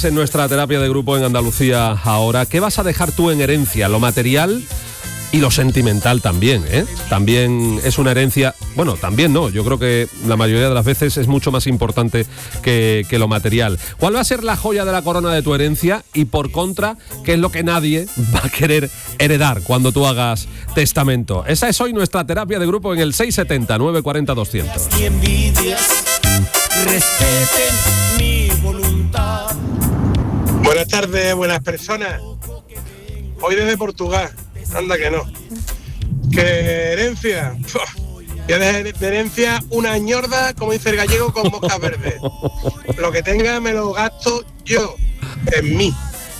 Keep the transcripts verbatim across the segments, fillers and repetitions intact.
En nuestra terapia de grupo en Andalucía ahora, ¿qué vas a dejar tú en herencia? Lo material y lo sentimental también, ¿eh? También es una herencia, bueno, también no, yo creo que la mayoría de las veces es mucho más importante que, que lo material. ¿Cuál va a ser la joya de la corona de tu herencia? Y por contra, ¿qué es lo que nadie va a querer heredar cuando tú hagas testamento? Esa es hoy nuestra terapia de grupo en el seis setenta, nueve cuarenta, doscientos. Y envidias respeten mi voluntad. Buenas tardes, buenas personas. Hoy desde Portugal, anda que no. Que herencia, ya de, de herencia una ñorda, como dice el gallego, con moscas verdes. Lo que tenga me lo gasto yo, en mí.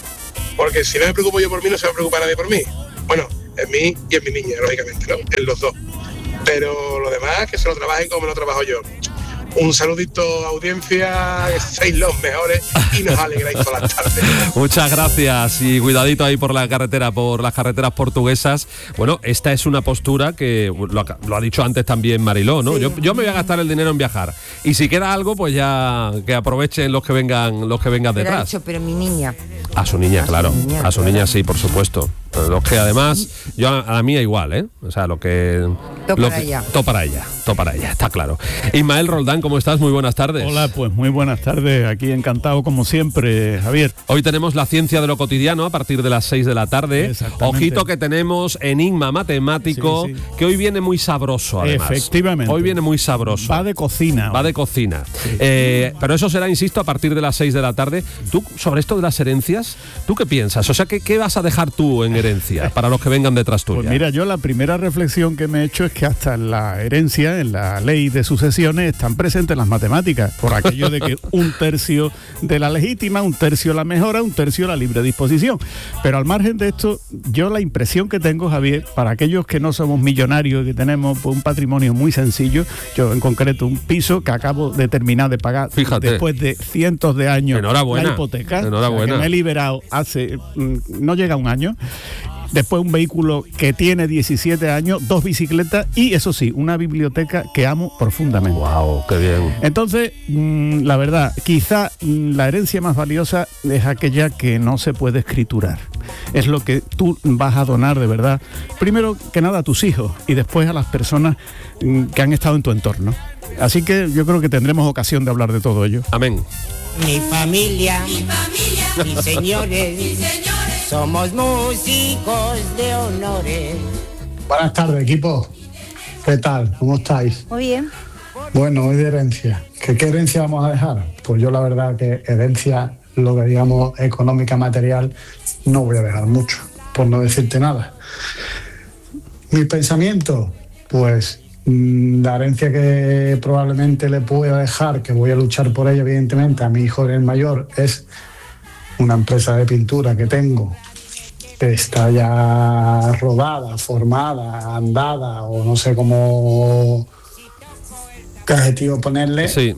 Porque si no me preocupo yo por mí, no se va a preocupar nadie por mí. Bueno, en mí y en mi niña, lógicamente, ¿no? En los dos. Pero lo demás, que se lo trabajen como me lo trabajo yo. Un saludito, audiencia, que sois los mejores y nos alegráis todas las tardes. Muchas gracias y cuidadito ahí por la carretera, por las carreteras portuguesas. Bueno, esta es una postura que lo ha, lo ha dicho antes también Mariló, ¿no? Sí. Yo, yo me voy a gastar el dinero en viajar y si queda algo, pues ya que aprovechen los que vengan, los que vengan pero detrás. Dicho, pero mi niña. A su niña, a claro. Su niña, a su claro. niña sí, por supuesto. Los que además, yo a, a la mía igual, ¿eh? O sea, lo que... Todo lo para que, ella. Todo para ella, todo para ella, está claro. Ismael Roldán, ¿cómo estás? Muy buenas tardes. Hola, pues muy buenas tardes. Aquí encantado como siempre, Javier. Hoy tenemos la ciencia de lo cotidiano a partir de las seis de la tarde. Ojito que tenemos enigma matemático, sí, sí. que hoy viene muy sabroso, además. Efectivamente. Hoy viene muy sabroso. Va de cocina. Va hoy. de cocina. Sí. Eh, pero eso será, insisto, a partir de las seis de la tarde. Tú, sobre esto de las herencias, ¿tú qué piensas? O sea, ¿qué, qué vas a dejar tú en herencia para los que vengan detrás tuya? Pues mira, yo la primera reflexión que me he hecho es que hasta en la herencia, en la ley de sucesiones, están presentes las matemáticas, por aquello de que un tercio de la legítima, un tercio la mejora, un tercio la libre disposición. Pero al margen de esto, yo la impresión que tengo, Javier, para aquellos que no somos millonarios y que tenemos pues, un patrimonio muy sencillo, yo en concreto un piso que acabo de terminar de pagar Fíjate. después de cientos de años Enhorabuena. la hipoteca, Enhorabuena. O sea, que me he liberado hace, no llega a un año. Después un vehículo que tiene diecisiete años, dos bicicletas y, eso sí, una biblioteca que amo profundamente. ¡Wow! ¡Qué bien! Entonces, mmm, la verdad, quizá mmm, la herencia más valiosa es aquella que no se puede escriturar. Es lo que tú vas a donar de verdad, primero que nada a tus hijos y después a las personas mmm, que han estado en tu entorno. Así que yo creo que tendremos ocasión de hablar de todo ello. Amén. Mi familia, mi familia, mis señores, mis señores, somos músicos de honores. Buenas tardes, equipo. ¿Qué tal? ¿Cómo estáis? Muy bien. Bueno, hoy de herencia. ¿Qué, ¿Qué herencia vamos a dejar? Pues yo la verdad que herencia, lo que digamos económica, material, no voy a dejar mucho, por no decirte nada. Mi pensamiento, pues la herencia que probablemente le pueda dejar, que voy a luchar por ella evidentemente, a mi hijo el mayor, es una empresa de pintura que tengo, que está ya rodada, formada, andada, o no sé cómo qué adjetivo ponerle, sí.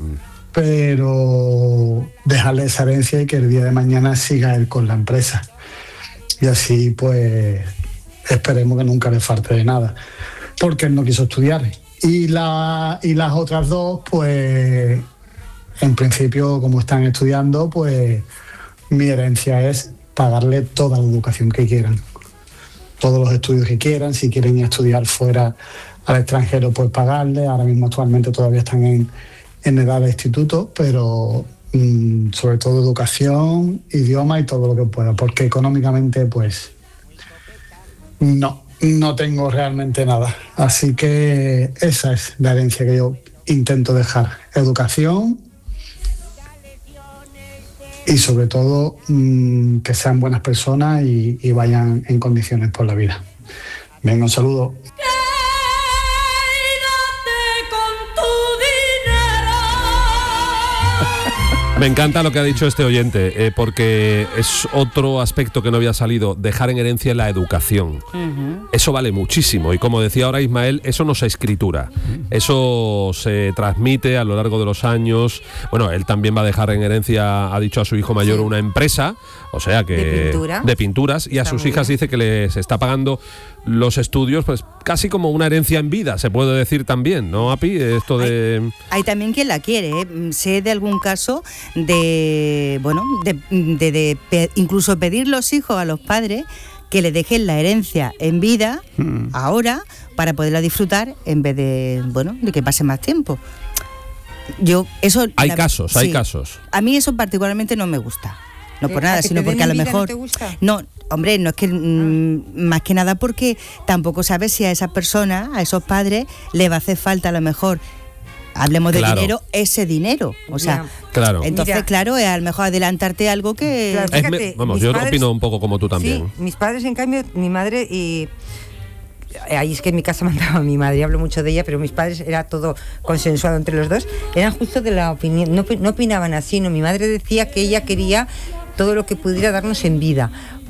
Pero dejarle esa herencia y que el día de mañana siga él con la empresa. Y así pues esperemos que nunca le falte de nada, porque él no quiso estudiar. Y, la, y las otras dos, pues, en principio, como están estudiando, pues, mi herencia es pagarle toda la educación que quieran, todos los estudios que quieran. Si quieren ir a estudiar fuera al extranjero, pues pagarle. Ahora mismo actualmente todavía están en, en edad de instituto, pero mmm, sobre todo educación, idioma y todo lo que pueda, porque económicamente, pues, no. No tengo realmente nada, así que esa es la herencia que yo intento dejar, educación y sobre todo mmm, que sean buenas personas y, y vayan en condiciones por la vida. Venga, un saludo. Me encanta lo que ha dicho este oyente, eh, porque es otro aspecto que no había salido, dejar en herencia la educación. Uh-huh. Eso vale muchísimo y como decía ahora Ismael, eso no se escritura, uh-huh. eso se transmite a lo largo de los años. Bueno, él también va a dejar en herencia, ha dicho a su hijo mayor, sí. una empresa, o sea que de, pintura. de pinturas, y a está sus hijas bien. Dice que les está pagando los estudios, pues casi como una herencia en vida, se puede decir también, ¿no, Api? Esto de... Hay, hay también quien la quiere, ¿eh? Sé de algún caso de, bueno, de, de, de pe- incluso pedir los hijos a los padres que le dejen la herencia en vida, hmm. ahora, para poderla disfrutar en vez de, bueno, de que pase más tiempo. Yo, eso... Hay la, casos, sí, hay casos. A mí eso particularmente no me gusta. No por nada, sino porque a lo mejor... ¿No te gusta? No, hombre, no es que... Mmm, más que nada porque tampoco sabes si a esa persona, a esos padres, le va a hacer falta a lo mejor... Hablemos de claro. dinero, ese dinero. O sea, claro. entonces, Mira. claro, es a lo mejor adelantarte algo que... Claro, fíjate, me, vamos, yo padres, opino un poco como tú también. Sí, mis padres, en cambio, mi madre y... Ahí es que en mi casa mandaba mi madre, hablo mucho de ella, pero mis padres era todo consensuado entre los dos. Eran justo de la opinión, no, no opinaban así, no. Mi madre decía que ella quería todo lo que pudiera darnos en vida,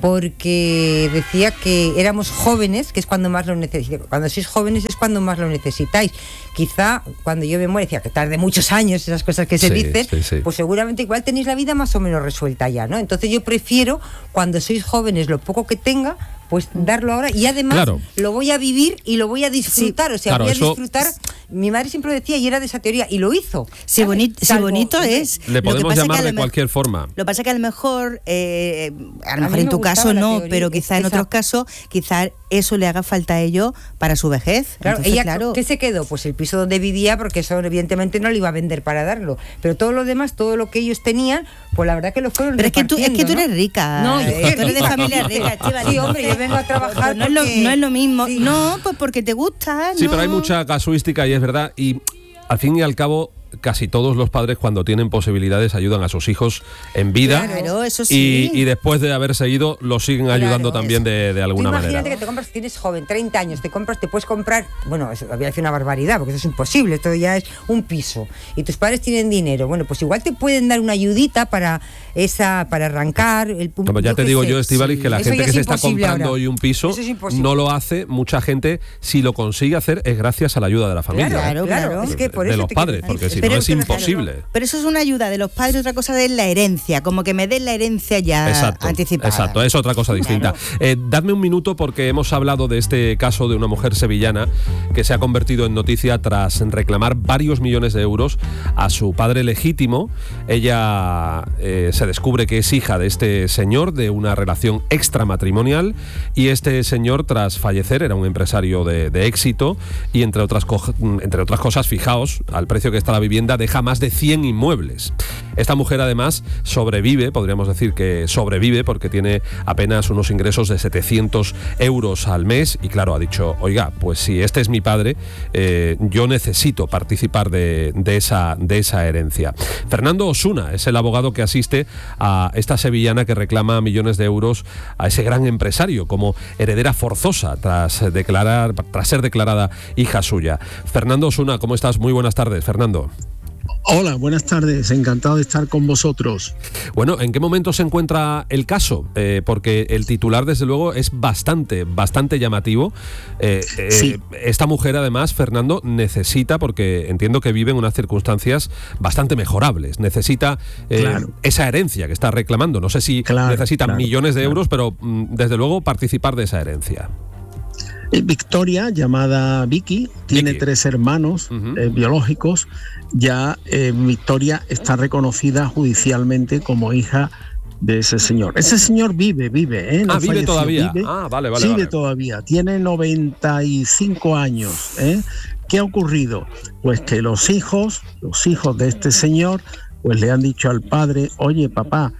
porque decía que éramos jóvenes, que es cuando más lo necesitáis. Cuando sois jóvenes es cuando más lo necesitáis. Quizá cuando yo me muera, decía que tarde muchos años, esas cosas que se sí, dicen, sí, sí. pues seguramente igual tenéis la vida más o menos resuelta ya, ¿no? Entonces yo prefiero, cuando sois jóvenes, lo poco que tenga, pues darlo ahora, y además claro. lo voy a vivir y lo voy a disfrutar, sí, o sea, claro, voy a eso... disfrutar. Mi madre siempre lo decía y era de esa teoría, y lo hizo. Sí, bonito, sí, bonito es. Le podemos llamar de cualquier forma. Lo que pasa es que a lo mejor, eh, a lo mejor a en tu caso no, teoría, pero quizá en esa... otros casos, quizá eso le haga falta a ellos para su vejez. Claro, Entonces, ella, claro. ¿qué se quedó? Pues el piso donde vivía, porque eso evidentemente no le iba a vender para darlo. Pero todo lo demás, todo lo que ellos tenían, pues la verdad que lo fueron Pero es que tú, es que tú eres rica. No, yo eh, tú eres de familia rica, Estíbaliz. Sí, hombre, yo vengo a trabajar. No, porque... es, lo, no es lo mismo. Sí. No, pues porque te gusta. Sí, no. pero hay mucha casuística y es verdad. Y al fin y al cabo, casi todos los padres, cuando tienen posibilidades, ayudan a sus hijos en vida. Claro, eso sí. Y, y después de haberse ido, los siguen claro, ayudando también de, de alguna tú manera. Imagínate que te compras, tienes joven, treinta años, te compras, te puedes comprar, bueno, eso había sido una barbaridad, porque eso es imposible, esto ya es un piso. Y tus padres tienen dinero, bueno, pues igual te pueden dar una ayudita para esa, para arrancar. El, Como ya te digo sé, yo, Estíbaliz, sí. que la eso gente que se está comprando ahora. hoy un piso no lo hace, mucha gente, si lo consigue hacer, es gracias a la ayuda de la familia. Claro, ¿eh? claro, claro. Es que por de eso los padres, porque si no es imposible. Pero eso es una ayuda de los padres, otra cosa es la herencia, como que me den la herencia ya exacto, anticipada. Exacto, es otra cosa distinta. Claro. Eh, dadme un minuto porque hemos hablado de este caso de una mujer sevillana que se ha convertido en noticia tras reclamar varios millones de euros a su padre legítimo. Ella eh, se descubre que es hija de este señor, de una relación extramatrimonial, y este señor, tras fallecer, era un empresario de, de éxito y entre otras, co- entre otras cosas, fijaos, al precio que está la vivienda, deja más de cien inmuebles. Esta mujer además sobrevive, podríamos decir que sobrevive porque tiene apenas unos ingresos de setecientos euros al mes y claro, ha dicho, oiga, pues si este es mi padre, eh, yo necesito participar de, de, esa, de esa herencia. Fernando Osuna es el abogado que asiste a esta sevillana que reclama millones de euros a ese gran empresario como heredera forzosa tras, declarar, tras ser declarada hija suya. Fernando Osuna, ¿cómo estás? Muy buenas tardes, Fernando. Hola, buenas tardes, encantado de estar con vosotros. Bueno, ¿en qué momento se encuentra el caso? Eh, porque el titular, desde luego, es bastante, bastante llamativo. Eh, eh, sí. Esta mujer, además, Fernando, necesita, porque entiendo que vive en unas circunstancias bastante mejorables, necesita eh, claro. esa herencia que está reclamando. No sé si claro, necesita claro, millones de claro. euros, pero desde luego participar de esa herencia. Victoria, llamada Vicky, tiene Vicky. tres hermanos uh-huh. eh, biológicos. Ya eh, Victoria está reconocida judicialmente como hija de ese señor. Ese señor vive, vive, ¿eh? No ah, vive falleció, todavía. Vive, ah, vale, vale. Vive vale. todavía. Tiene noventa y cinco años, ¿eh? ¿Qué ha ocurrido? Pues que los hijos, los hijos de este señor, pues le han dicho al padre, oye, papá,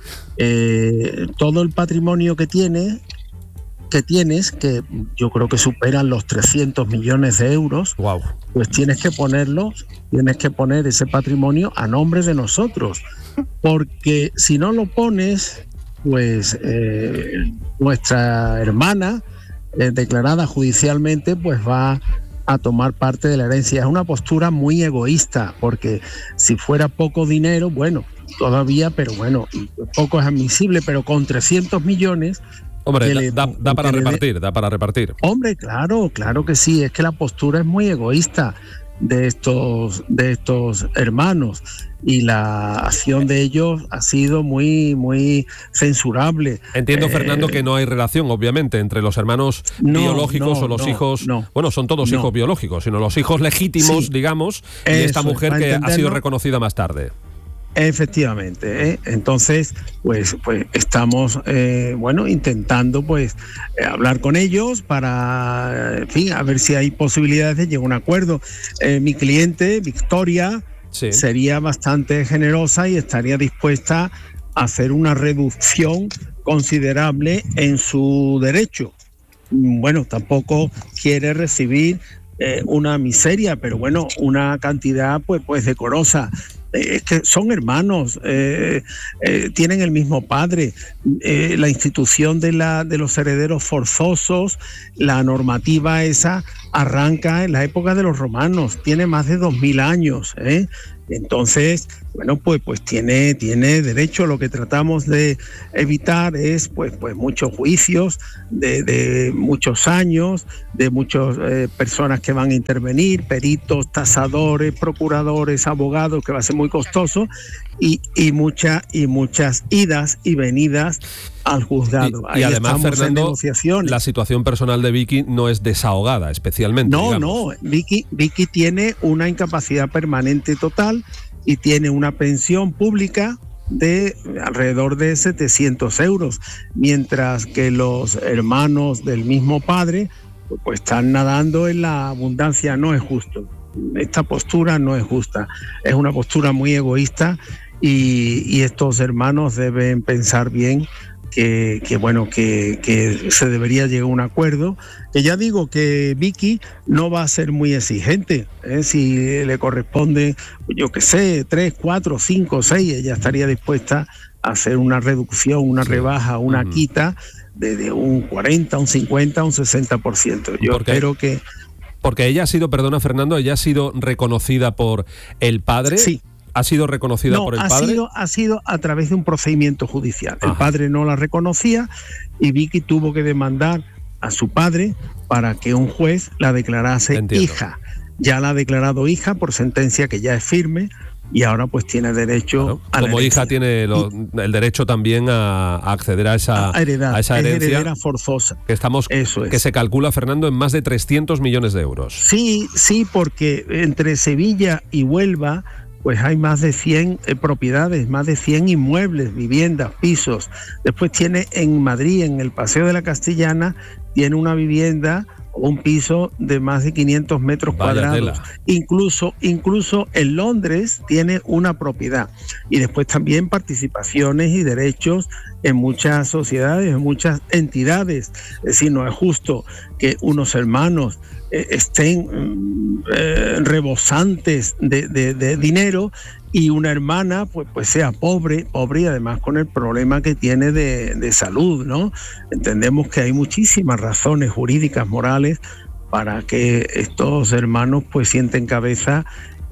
eh, todo el patrimonio que tiene... que tienes, que yo creo que superan los trescientos millones de euros, wow. pues tienes que ponerlo, tienes que poner ese patrimonio a nombre de nosotros, porque si no lo pones, pues eh, nuestra hermana, eh, declarada judicialmente, pues va a tomar parte de la herencia. Es una postura muy egoísta, porque si fuera poco dinero, bueno, todavía, pero bueno, poco es admisible, pero con trescientos millones... Hombre, le, da, da para repartir, da para repartir. Hombre, claro, claro que sí, es que la postura es muy egoísta. de estos, de estos hermanos, y la acción de ellos ha sido muy, muy censurable. Entiendo, eh, Fernando, que no hay relación, obviamente, entre los hermanos no, biológicos no, o los no, hijos, no, bueno, son todos no. hijos biológicos, sino los hijos legítimos, Sí, digamos, y eso esta es, mujer para que ha sido entenderlo. reconocida más tarde. Efectivamente, ¿eh? Entonces, pues, pues estamos, eh, bueno, intentando, pues, eh, hablar con ellos para, en fin, a ver si hay posibilidades de llegar a un acuerdo. Eh, mi cliente, Victoria, Sí. sería bastante generosa y estaría dispuesta a hacer una reducción considerable en su derecho. Bueno, tampoco quiere recibir eh, una miseria, pero bueno, una cantidad, pues, pues decorosa. Es que son hermanos, eh, eh, tienen el mismo padre. Eh, la institución de, la, de los herederos forzosos, la normativa esa arranca en la época de los romanos, tiene más de dos mil años, ¿eh? Entonces, bueno, pues, pues tiene, tiene derecho. Lo que tratamos de evitar es pues, pues muchos juicios de, de muchos años, de muchas eh, personas que van a intervenir, peritos, tasadores, procuradores, abogados, que va a ser muy costoso, y, y, mucha, y muchas idas y venidas al juzgado. Y, Ahí y además, estamos en Fernando, negociaciones. la situación personal de Vicky no es desahogada, especialmente. No, digamos. no, Vicky, Vicky tiene una incapacidad permanente total y tiene una pensión pública de alrededor de setecientos euros, mientras que los hermanos del mismo padre pues están nadando en la abundancia. No es justo. Esta postura no es justa. Es una postura muy egoísta y, y estos hermanos deben pensar bien Que, que bueno, que, que se debería llegar a un acuerdo. Que ya digo que Vicky no va a ser muy exigente, ¿eh? Si le corresponde, yo qué sé, tres, cuatro, cinco, seis, ella estaría dispuesta a hacer una reducción, una Sí. rebaja, una Uh-huh. quita de, de un cuarenta, un cincuenta, un sesenta por ciento. Yo Porque- espero que... Porque ella ha sido, perdona, Fernando, ella ha sido reconocida por el padre. Sí. ¿Ha sido reconocida No, por el ha padre? sido, ha sido a través de un procedimiento judicial. El Ajá. padre no la reconocía y Vicky tuvo que demandar a su padre para que un juez la declarase Entiendo. hija. Ya la ha declarado hija por sentencia que ya es firme y ahora pues tiene derecho Claro. a la Como herencia. hija tiene lo- el derecho también a, a acceder a esa, a heredar, a esa es herencia heredera forzosa. que estamos Eso es. que se calcula, Fernando, en más de trescientos millones de euros. Sí, sí, porque entre Sevilla y Huelva pues hay más de cien eh, propiedades, más de cien inmuebles, viviendas, pisos. Después tiene en Madrid, en el Paseo de la Castellana, tiene una vivienda o un piso de más de quinientos metros Vaya cuadrados. tela. Incluso, incluso en Londres tiene una propiedad. Y después también participaciones y derechos en muchas sociedades, en muchas entidades. Es decir, no es justo que unos hermanos eh, estén mm, eh, rebosantes de, de- de dinero y una hermana pues, pues sea pobre, pobre y además con el problema que tiene de, de salud, ¿no? Entendemos que hay muchísimas razones jurídicas, morales, para que estos hermanos pues sienten cabeza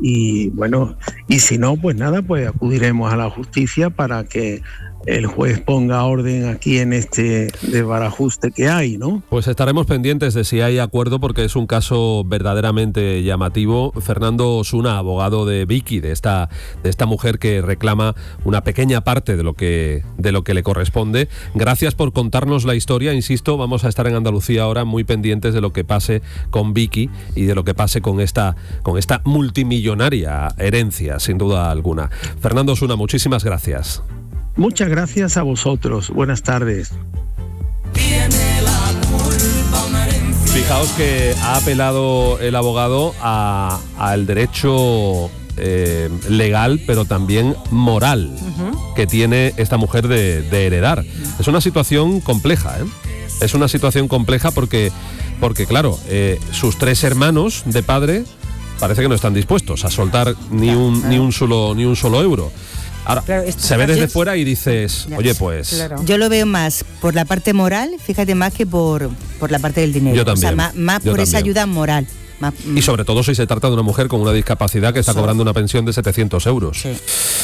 y bueno, y si no, pues nada, pues acudiremos a la justicia para que el juez ponga orden aquí en este desbarajuste que hay, ¿no? Pues estaremos pendientes de si hay acuerdo, porque es un caso verdaderamente llamativo. Fernando Osuna, abogado de Vicky, de esta, de esta mujer que reclama una pequeña parte de lo que, de lo que le corresponde. Gracias por contarnos la historia. Insisto, vamos a estar en Andalucía ahora muy pendientes de lo que pase con Vicky y de lo que pase con esta, con esta multimillonaria herencia, sin duda alguna. Fernando Osuna, muchísimas gracias. Muchas gracias a vosotros. Buenas tardes. Fijaos que ha apelado el abogado a- al derecho eh, legal, pero también moral, uh-huh. que tiene esta mujer de, de heredar. Es una situación compleja, ¿eh? Es una situación compleja porque, porque claro, eh, sus tres hermanos de padre parece que no están dispuestos a soltar ni un, ni un solo, ni un solo euro. Ahora, Claro, se ve desde fuera y dices, oye, pues... Claro. Yo lo veo más por la parte moral, fíjate, más que por, por la parte del dinero. Yo también, O sea, más, más yo por esa también. ayuda moral. Más, y sobre todo si se trata de una mujer con una discapacidad que está Eso. cobrando una pensión de setecientos euros. Sí.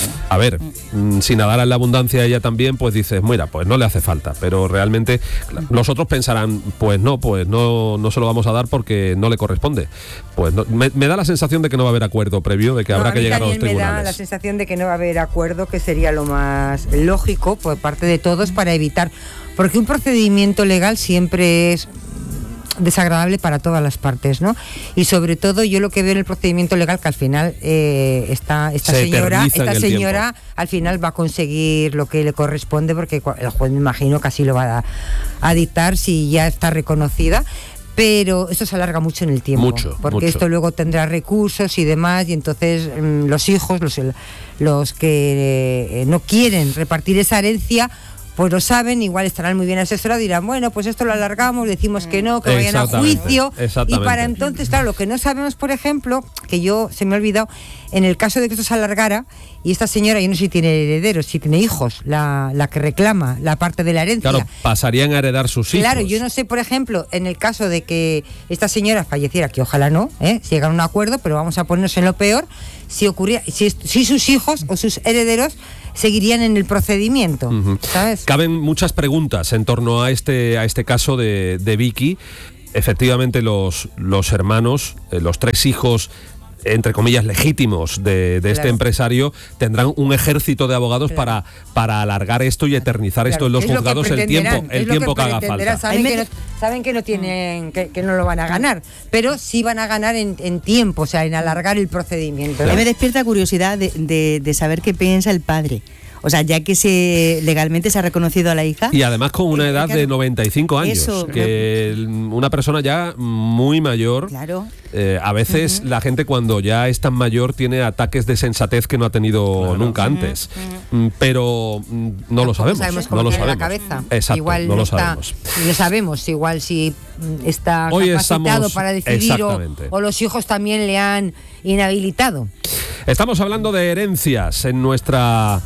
A ver, mm, si nadara en la abundancia ella también, pues dices, mira, pues no le hace falta, pero realmente los otros pensarán, pues no, pues no, no se lo vamos a dar porque no le corresponde. Pues no, me, me da la sensación de que no va a haber acuerdo previo, de que No, habrá a que mí llegar a los también me da la tribunales. sensación de que no va a haber acuerdo, que sería lo más lógico por parte de todos para evitar, porque un procedimiento legal siempre es desagradable para todas las partes, ¿no? Y sobre todo yo lo que veo en el procedimiento legal, que al final eh, esta, esta Se señora, eterniza en esta el señora al final va a conseguir lo que le corresponde, porque cua- el juez me imagino que así lo va a, a dictar si ya está reconocida. Pero esto se alarga mucho en el tiempo, Mucho, porque mucho. esto luego tendrá recursos y demás, y entonces mm, los hijos, los, los que eh, no quieren repartir esa herencia, pues lo saben, igual estarán muy bien asesorados, dirán, bueno, pues esto lo alargamos, decimos que no, que vayan a Exactamente, juicio, y exactamente. para entonces, claro, lo que no sabemos, por ejemplo, que yo se me ha olvidado, en el caso de que esto se alargara, y esta señora, yo no sé si tiene herederos, si tiene hijos, la, la que reclama la parte de la herencia. Claro, pasarían a heredar sus hijos. Claro, yo no sé, por ejemplo, en el caso de que esta señora falleciera, que ojalá no, ¿eh? si llegan a un acuerdo, pero vamos a ponernos en lo peor, si ocurría, si, si sus hijos o sus herederos seguirían en el procedimiento, Ujú. ¿sabes? Caben muchas preguntas en torno a este, a este caso de, de Vicky. Efectivamente, los, los hermanos, eh, los tres hijos, entre comillas, legítimos de, de este Claro. empresario, tendrán un ejército de abogados Claro. para, para alargar esto y eternizar Claro, esto en los es lo que juzgados el pretenderán, tiempo, el es lo tiempo que, que haga pretenderán. falta. Saben Ahí que, me- no, saben que no tienen, que, que no lo van a ganar, pero sí van a ganar en, en tiempo, o sea, en alargar el procedimiento. A ¿no? mí me despierta curiosidad de, de- de saber qué piensa el padre. O sea, ya que se legalmente se ha reconocido a la hija. Y además con una Eh, edad claro, de noventa y cinco años, eso, que el- una persona ya muy mayor, Claro. eh, a veces la gente cuando ya es tan mayor tiene ataques de sensatez que no ha tenido nunca antes. Mm, Pero mm, no lo sabemos. sabemos cómo no lo tiene sabemos. la cabeza. Exacto, igual no lo está, sabemos. no sabemos, igual si mm, está Hoy capacitado estamos- para decidir o, exactamente. o los hijos también le han inhabilitado. Estamos hablando de herencias en nuestra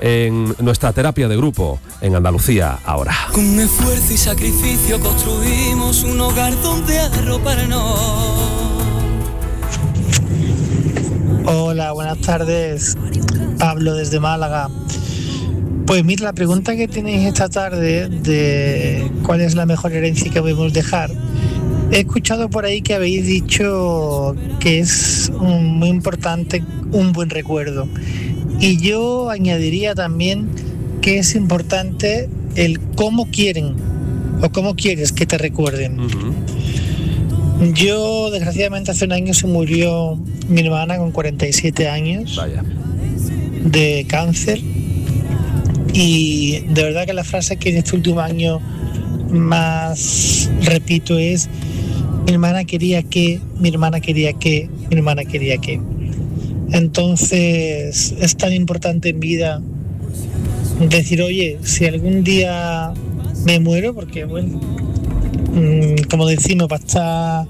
en nuestra terapia de grupo en Andalucía ahora. Con esfuerzo y sacrificio construimos un hogar donde arroparnos. Hola, buenas tardes. Pablo desde Málaga. Pues mira, la pregunta que tenéis esta tarde de cuál es la mejor herencia que podemos dejar. He escuchado por ahí que habéis dicho que es un- muy importante un buen recuerdo. Y yo añadiría también que es importante el cómo quieren o cómo quieres que te recuerden. Yo, desgraciadamente, hace un año se murió mi hermana con cuarenta y siete años Vaya. de cáncer. Y de verdad que la frase que en este último año más repito es: mi hermana quería que, mi hermana quería que, mi hermana quería que. Entonces es tan importante en vida decir, oye, si algún día me muero, porque bueno, mm, como decimos, para estar,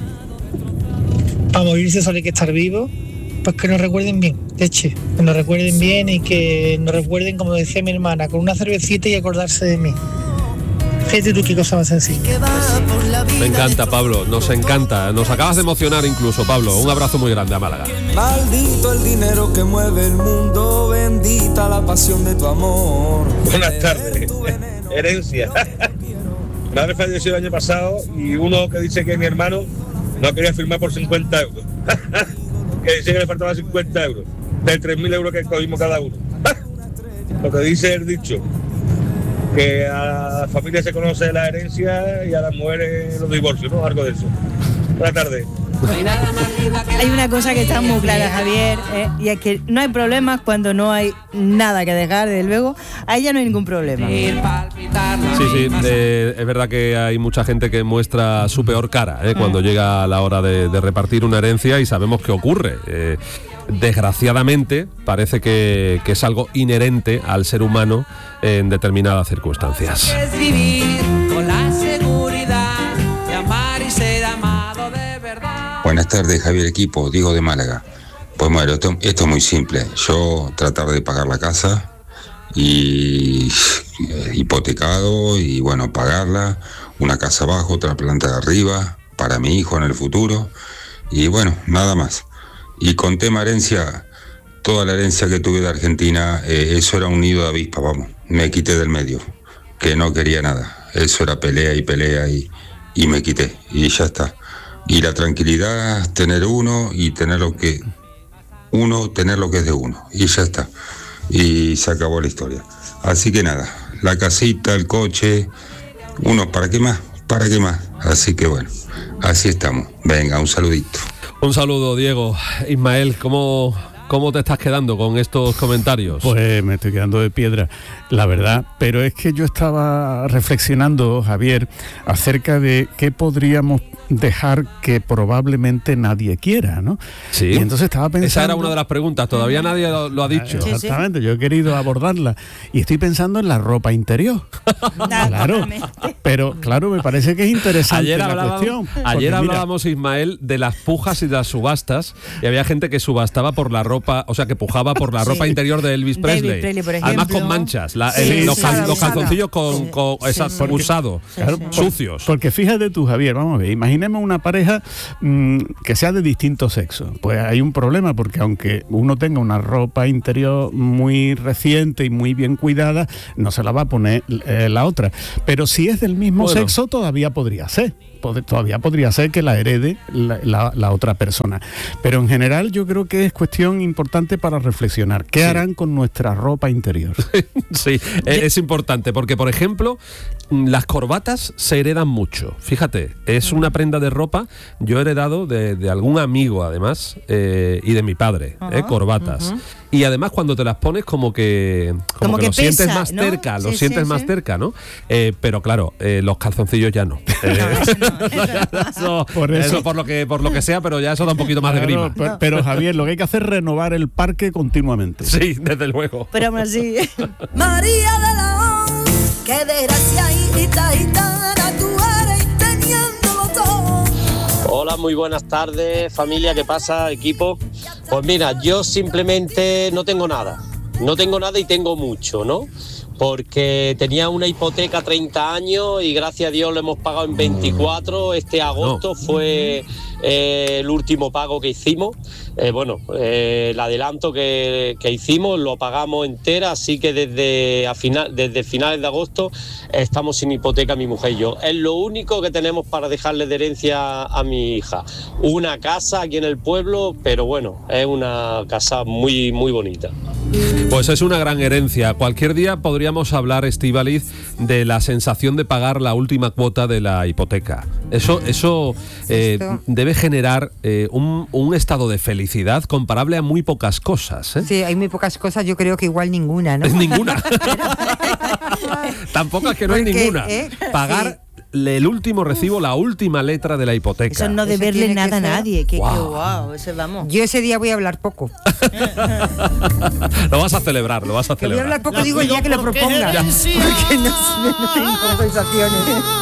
para morirse solo hay que estar vivo, pues que nos recuerden bien, leche, que nos recuerden bien y que nos recuerden, como decía mi hermana, con una cervecita y acordarse de mí. Fíjate tú qué cosa más sencilla. Me encanta, Pablo, nos encanta. Nos acabas de emocionar incluso, Pablo. Un abrazo muy grande a Málaga. Maldito el dinero que mueve el mundo, bendita la pasión de tu amor. Buenas tardes. Herencia. Mi madre falleció el año pasado y uno que dice que es mi hermano no quería firmar por cincuenta euros. Que dice que le faltaban cincuenta euros. De tres mil euros que cogimos cada uno. Lo que dice el dicho, que a la familia se conoce la herencia y a las mujeres los divorcios, ¿no? Algo de eso. Buenas tardes. Hay una cosa que está muy clara, Javier, ¿eh? Y es que no hay problemas cuando no hay nada que dejar, desde luego. Ahí ya no hay ningún problema. Sí, sí, eh, es verdad que hay mucha gente que muestra su peor cara eh, cuando llega la hora de, de repartir una herencia y sabemos qué ocurre. Eh, desgraciadamente parece que, que es algo inherente al ser humano en determinadas circunstancias. Es vivir con la seguridad de amar y ser amado de verdad. Buenas tardes, Javier Equipo, Diego de Málaga. Pues bueno, esto, esto es muy simple. Yo tratar de pagar la casa y eh, hipotecado y bueno, pagarla, una casa abajo, otra planta de arriba, pagar para mi hijo en el futuro. Y bueno, nada más. Y con tema herencia, toda la herencia que tuve de Argentina, eh, eso era un nido de avispa, vamos. Me quité del medio, que no quería nada. Eso era pelea y pelea y, y me quité. Y ya está. Y la tranquilidad, tener uno y tener lo que... Uno, tener lo que es de uno. Y ya está. Y se acabó la historia. Así que nada, la casita, el coche, uno, ¿para qué más? ¿Para qué más? Así que bueno, así estamos. Venga, un saludito. Un saludo, Diego. Ismael, ¿cómo, cómo te estás quedando con estos comentarios? Pues me estoy quedando de piedra, la verdad. Pero es que yo estaba reflexionando, Javier, acerca de qué podríamos dejar que probablemente nadie quiera, ¿no? Sí. Y entonces estaba pensando... Esa era una de las preguntas, todavía nadie lo, lo ha dicho. Sí, exactamente, sí. Yo he querido abordarla. Y estoy pensando en la ropa interior. Claro, pero claro, me parece que es interesante ayer la hablábamos, cuestión. Ayer mira, hablábamos, Ismael, de las pujas y de las subastas, y había gente que subastaba por la ropa, o sea, que pujaba por la ropa sí. interior de Elvis Presley. David Presley, por ejemplo. Además con manchas, la, sí, el, los, sí, cal, los calzoncillos con, sí. con sí. esas sí. usados, sí, claro, sí. sucios. Porque fíjate tú, Javier, vamos a ver, imaginemos una pareja mmm, que sea de distinto sexo. Pues hay un problema, porque aunque uno tenga una ropa interior muy reciente y muy bien cuidada, no se la va a poner eh, la otra. Pero si es del mismo bueno. sexo, todavía podría ser. Todavía podría ser que la herede la, la, la otra persona. Pero en general yo creo que es cuestión importante para reflexionar. ¿Qué sí. harán con nuestra ropa interior? Sí, es, es importante porque, por ejemplo, las corbatas se heredan mucho. Fíjate, es una prenda de ropa, yo he heredado de, de algún amigo además, eh, y de mi padre, uh-huh, eh, corbatas. Uh-huh. Y además cuando te las pones como que como, como que, que lo pesa, sientes más ¿no? cerca, sí, lo sientes sí, más sí. cerca, ¿no? Eh, pero claro, eh, los calzoncillos ya no. Eh, eso, por eso, eso por lo que por lo que sea, pero ya eso da un poquito más claro, de grima. Pero, pero Javier, lo que hay que hacer es renovar el parque continuamente. Sí, desde luego. Pero aún así. María de la O, qué desgracia hijita gitana tú eres teniéndolo todo. Hola, muy buenas tardes, familia, ¿qué pasa, equipo? Pues mira, yo simplemente no tengo nada, no tengo nada y tengo mucho, ¿no? Porque tenía una hipoteca treinta años y gracias a Dios lo hemos pagado en veinticuatro. Este agosto no. fue eh, el último pago que hicimos. Eh, bueno, eh, el adelanto que, que hicimos lo pagamos entera, así que desde, a final, desde finales de agosto estamos sin hipoteca mi mujer y yo. Es lo único que tenemos para dejarle de herencia a mi hija. Una casa aquí en el pueblo, pero bueno, es una casa muy, muy bonita. Pues es una gran herencia. Cualquier día podríamos hablar, Estíbaliz, de la sensación de pagar la última cuota de la hipoteca. Eso, eso eh, debe generar eh, un, un estado de felicidad comparable a muy pocas cosas, ¿eh? Sí, hay muy pocas cosas, yo creo que igual ninguna, ¿no? Es ninguna. Tampoco es que no hay ninguna. ¿Eh? Pagar... Sí. El último recibo, la última letra de la hipoteca. Eso no deberle nada a nadie. Que, wow. Que, wow, ese vamos. Yo ese día voy a hablar poco. Lo vas a celebrar, lo vas a celebrar. Que voy a hablar poco, digo el día que lo proponga. Porque no, no tengo conversaciones.